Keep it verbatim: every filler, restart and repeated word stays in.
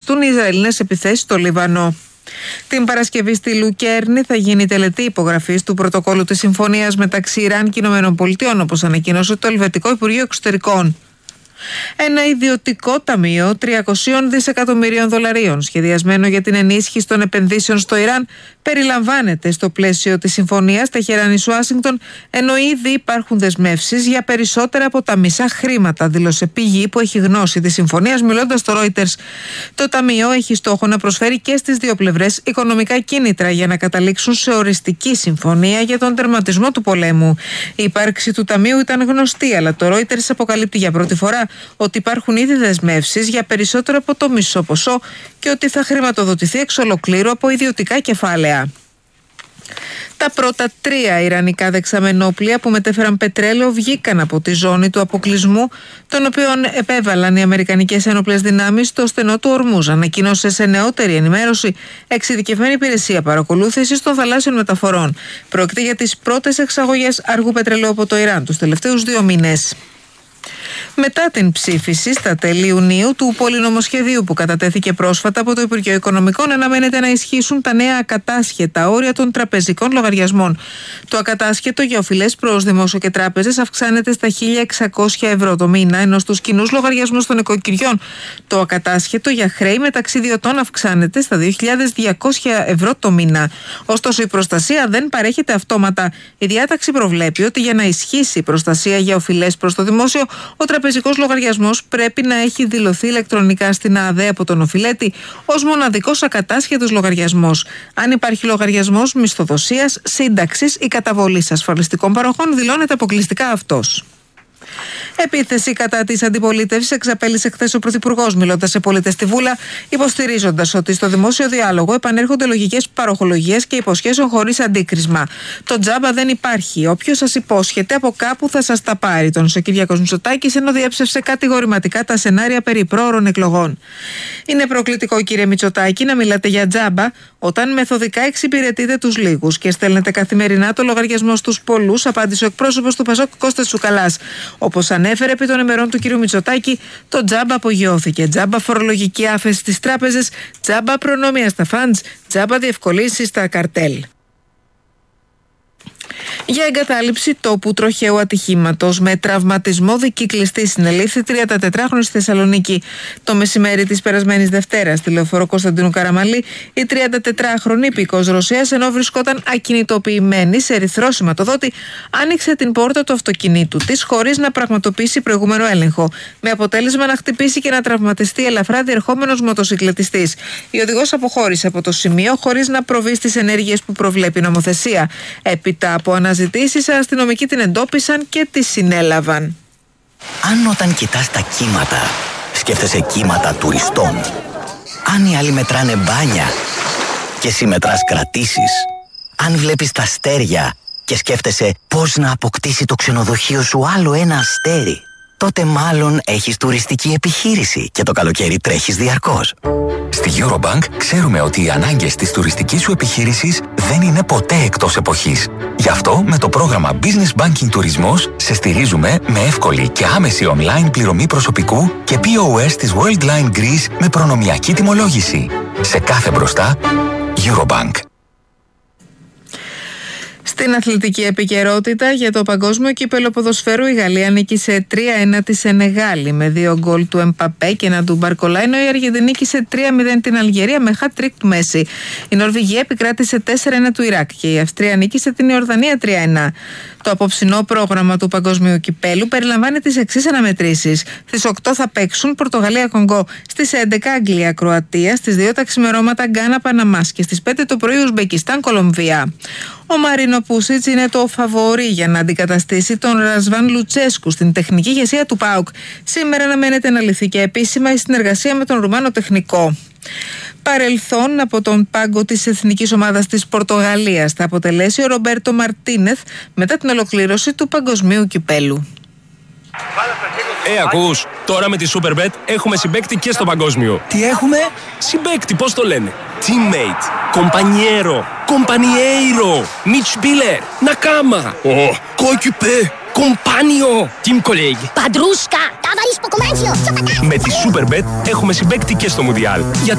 περιοριστούν οι Ισραηλινές επιθέσεις στο Λίβανο. Την Παρασκευή στη Λουκέρνη θα γίνει τελετή υπογραφής του πρωτοκόλλου της συμφωνίας μεταξύ Ιράν και ΗΠΑ, όπως ανακοίνωσε το Ελβετικό Υπουργείο Εξωτερικών. Ένα ιδιωτικό ταμείο τριακόσια δισεκατομμυρίων δολαρίων, σχεδιασμένο για την ενίσχυση των επενδύσεων στο Ιράν, περιλαμβάνεται στο πλαίσιο της συμφωνίας Τεχεράνης Ουάσιγκτον, ενώ ήδη υπάρχουν δεσμεύσεις για περισσότερα από τα μισά χρήματα, δήλωσε πηγή που έχει γνώση της συμφωνίας, μιλώντας στο Reuters. Το ταμείο έχει στόχο να προσφέρει και στις δύο πλευρές οικονομικά κίνητρα για να καταλήξουν σε οριστική συμφωνία για τον τερματισμό του πολέμου. Η ύπαρξη του ταμείου ήταν γνωστή, αλλά το Reuters αποκαλύπτει για πρώτη φορά ότι υπάρχουν ήδη δεσμεύσεις για περισσότερο από το μισό ποσό και ότι θα χρηματοδοτηθεί εξ ολοκλήρου από ιδιωτικά κεφάλαια. Τα πρώτα τρία ιρανικά δεξαμενόπλια που μετέφεραν πετρέλαιο βγήκαν από τη ζώνη του αποκλεισμού, τον οποίον επέβαλαν οι αμερικανικές ένοπλες δυνάμεις στο στενό του Ορμούζ, ανακοίνωσε σε νεότερη ενημέρωση εξειδικευμένη υπηρεσία παρακολούθησης των θαλάσσιων μεταφορών. Πρόκειται για τις πρώτες εξαγωγές αργού πετρελαίου από το Ιράν τους τελευταίους δύο μήνες. Μετά την ψήφιση στα τέλη Ιουνίου του πολυνομοσχεδίου που κατατέθηκε πρόσφατα από το Υπουργείο Οικονομικών, αναμένεται να ισχύσουν τα νέα ακατάσχετα όρια των τραπεζικών λογαριασμών. Το ακατάσχετο για οφειλές προς δημόσιο και τράπεζες αυξάνεται στα χίλια εξακόσια ευρώ το μήνα, ενώ στους κοινούς λογαριασμούς των οικοκυριών το ακατάσχετο για χρέη μεταξύ ιδιωτών αυξάνεται στα δύο χιλιάδες διακόσια ευρώ το μήνα. Ωστόσο, η προστασία δεν παρέχεται αυτόματα. Η διάταξη προβλέπει ότι για να ισχύσει η προστασία για οφειλές προς το δημόσιο, ο τραπεζικός λογαριασμός πρέπει να έχει δηλωθεί ηλεκτρονικά στην ΑΔΕ από τον οφειλέτη ως μοναδικός ακατάσχετος λογαριασμός. Αν υπάρχει λογαριασμός μισθοδοσίας, σύνταξης ή καταβολής ασφαλιστικών παροχών, δηλώνεται αποκλειστικά αυτός. Επίθεση κατά της αντιπολίτευσης εξαπέλυσε χθες ο Πρωθυπουργός, μιλώντας σε πολίτες στη Βούλα, υποστηρίζοντας ότι στο δημόσιο διάλογο επανέρχονται λογικές παροχολογίες και υποσχέσεων χωρίς αντίκρισμα. Το τζάμπα δεν υπάρχει. Όποιος σας υπόσχεται από κάπου θα σας τα πάρει, τόνισε ο Κυριάκος Μητσοτάκης, ενώ διέψευσε κατηγορηματικά τα σενάρια περί πρόωρων εκλογών. Είναι προκλητικό, κύριε Μητσοτάκη, να μιλάτε για τζάμπα όταν μεθοδικά εξυπηρετείτε τους λίγους και στέλνετε καθημερινά το λογαριασμό στους πολλούς, απάντησε ο εκπρόσωπος του Πασόκ Κώστας Τσουκαλάς. Όπως ανέφερε επί των ημερών του κ. Μητσοτάκη, το τζάμπα απογειώθηκε. Τζάμπα φορολογική άφεση στις τράπεζες, τζάμπα προνόμια στα φαντς, τζάμπα διευκολύνσεις στα καρτέλ. Για εγκατάλειψη τόπου τροχαίου ατυχήματος με τραυματισμό δικυκλιστή συνελήφθη τριαντατετράχρονη στη Θεσσαλονίκη. Το μεσημέρι της περασμένης Δευτέρας, στη λεωφορείο Κωνσταντίνου Καραμαλή, η τριαντατετράχρονη υπηκός Ρωσίας, ενώ βρισκόταν ακινητοποιημένη σε ερυθρό σηματοδότη, άνοιξε την πόρτα του αυτοκινήτου της χωρίς να πραγματοποιήσει προηγούμενο έλεγχο, με αποτέλεσμα να χτυπήσει και να τραυματιστεί ελαφρά διερχόμενος μοτοσυκλετιστής. Η οδηγός αποχώρησε από το σημείο χωρίς να προβεί στις ενέργειες που προβλέπει η νομοθεσία. Έπειτα από αναζητήσεις, οι αστυνομικοί την εντόπισαν και τη συνέλαβαν. Αν όταν κοιτάς τα κύματα, σκέφτεσαι κύματα τουριστών. Αν οι άλλοι μετράνε μπάνια και εσύ μετράς κρατήσεις. Αν βλέπεις τα αστέρια και σκέφτεσαι πώς να αποκτήσει το ξενοδοχείο σου άλλο ένα αστέρι, τότε μάλλον έχεις τουριστική επιχείρηση και το καλοκαίρι τρέχεις διαρκώς. Στη Eurobank ξέρουμε ότι οι ανάγκες της τουριστικής σου επιχείρησης δεν είναι ποτέ εκτός εποχής. Γι' αυτό με το πρόγραμμα Business Banking Τουρισμός σε στηρίζουμε με εύκολη και άμεση online πληρωμή προσωπικού και πι ο ες της Worldline Greece με προνομιακή τιμολόγηση. Σε κάθε μπροστά, Eurobank. Στην αθλητική επικαιρότητα για το παγκόσμιο κύπελλο ποδοσφαίρου, η Γαλλία νίκησε τρία ένα τη Σενεγάλη με δύο γκολ του Εμπαπέ και ένα του Μπαρκολά, ενώ η Αργεντινή νίκησε τρία μηδέν την Αλγερία με hat-trick του Μέση. Η Νορβηγία επικράτησε τέσσερα ένα του Ιράκ και η Αυστρία νίκησε την Ιορδανία τρία ένα. Το απόψινό πρόγραμμα του παγκόσμιου κυπέλου περιλαμβάνει τις εξής αναμετρήσεις. Στις οκτώ θα παίξουν Πορτογαλία-Κονγκό, στις έντεκα Αγγλία-Κροατία, στις δύο τα ξημερώματα Γκάνα-Παναμάς και στις πέντε το πρωί Ουσμπεκιστάν-Κολομβία. Ο Μαρίνο Πούσιτς είναι το φαβορί για να αντικαταστήσει τον Ρασβάν Λουτσέσκου στην τεχνική ηγεσία του ΠΑΟΚ. Σήμερα αναμένεται να λυθεί και επίσημα η συνεργασία με τον Ρουμάνο τεχνικό. Παρελθόν από τον πάγκο της εθνικής ομάδας της Πορτογαλίας θα αποτελέσει ο Ρομπέρτο Μαρτίνεθ μετά την ολοκλήρωση του παγκοσμίου κυπέλου. Ε, ακούς, τώρα με τη Superbet έχουμε συμπαίκτη και στο παγκόσμιο. Τι έχουμε? Συμπαίκτη, πώς το λένε? Teammate, compañero, compañeiro, Mitspieler, Nakama, oh, coéquipier, compagno, team colleague. Padrúška, ταβαρίς ποκομάνσιο. Με τη Superbet έχουμε συμπαίκτη και στο Μουντιάλ.